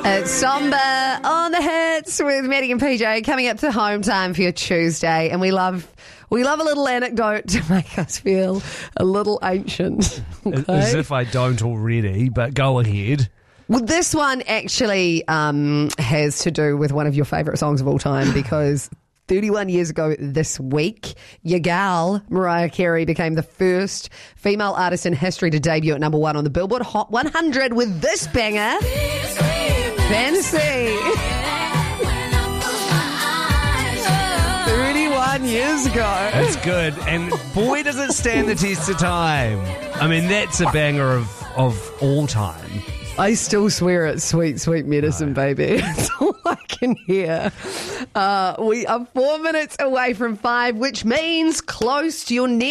It's Samba on the hits with Maddie and PJ coming up to home time for your Tuesday, and we love a little anecdote to make us feel a little ancient. Okay? As if I don't already, but go ahead. Well, this one actually has to do with one of your favourite songs of all time because 31 years ago this week, your gal, Mariah Carey, became the first female artist in history to debut at number 1 on the Billboard Hot 100 with this banger, Fantasy. 31 years ago. It's good, and boy does it stand the test of time. I mean, that's a banger of all time. I still swear it's sweet, sweet medicine, baby. That's all I can hear. We are 4 minutes away from 5, which means close to your next